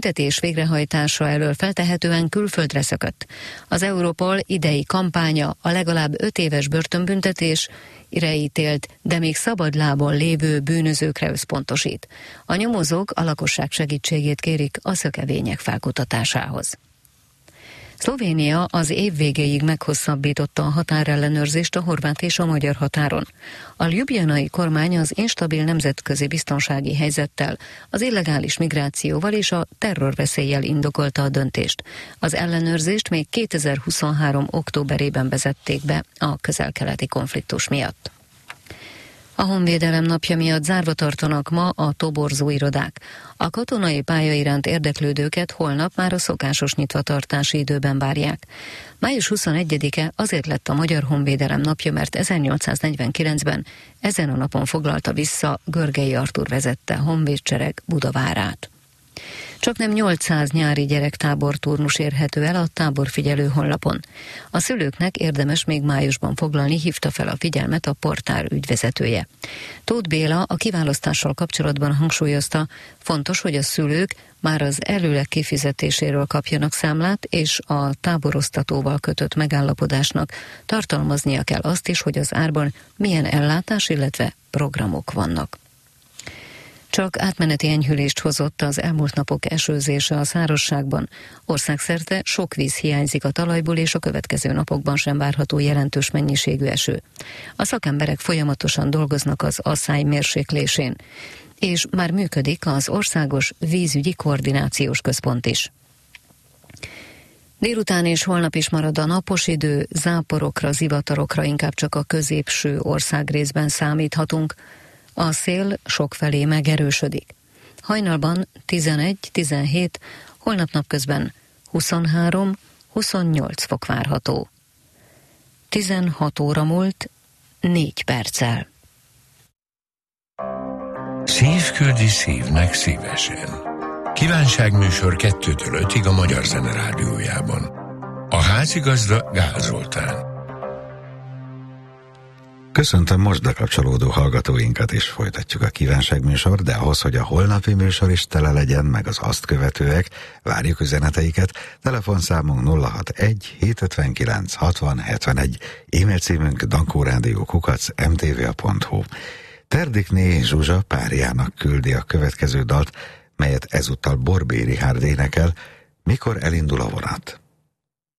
büntetés végrehajtása elől feltehetően külföldre szökött. Az Europol idei kampánya a legalább 5 éves börtönbüntetésre ítélt, de még szabadlábon lévő bűnözőkre összpontosít. A nyomozók a lakosság segítségét kérik a szökevények felkutatásához. Szlovénia az év végéig meghosszabbította a határellenőrzést a horvát és a magyar határon. A ljubljanai kormány az instabil nemzetközi biztonsági helyzettel, az illegális migrációval és a terrorveszéllyel indokolta a döntést. Az ellenőrzést még 2023. októberében vezették be a közel-keleti konfliktus miatt. A Honvédelem napja miatt zárva tartanak ma a toborzó irodák. A katonai pálya iránt érdeklődőket holnap már a szokásos nyitvatartási időben várják. Május 21-e azért lett a Magyar Honvédelem napja, mert 1849-ben ezen a napon foglalta vissza Görgei Artúr vezette honvédsereg Budavárát. Csaknem 800 nyári gyerektábor turnus érhető el a táborfigyelő honlapon. A szülőknek érdemes még májusban foglalni, hívta fel a figyelmet a portál ügyvezetője. Tóth Béla a kiválasztással kapcsolatban hangsúlyozta, fontos, hogy a szülők már az előleg kifizetéséről kapjanak számlát, és a táboroztatóval kötött megállapodásnak tartalmaznia kell azt is, hogy az árban milyen ellátás, illetve programok vannak. Csak átmeneti enyhülést hozott az elmúlt napok esőzése a szárazságban. Országszerte sok víz hiányzik a talajból, és a következő napokban sem várható jelentős mennyiségű eső. A szakemberek folyamatosan dolgoznak az asszály mérséklésén, és már működik az Országos Vízügyi Koordinációs Központ is. Délután és holnap is marad a napos idő, záporokra, zivatarokra inkább csak a középső országrészben számíthatunk. A szél sokfelé megerősödik. Hajnalban 11-17, holnap napközben 23-28 fok várható. 16 óra múlt 4 perccel. Szív küldi szívnek szívesen. Kívánságműsor 2-től 5-ig a Magyar Zene Rádiójában. A házigazda Gál Zoltán. Köszöntöm most bekapcsolódó hallgatóinkat, és folytatjuk a kívánságműsor, de ahhoz, hogy a holnapi műsor is tele legyen, meg az azt követőek, várjuk üzeneteiket. Telefonszámunk 061 759 60 71, e-mail címünk dankórádió@mtva.hu. Terdikné Zsuzsa párjának küldi a következő dalt, melyet ezúttal Borbély Richárd énekel, Mikor elindul a vonat.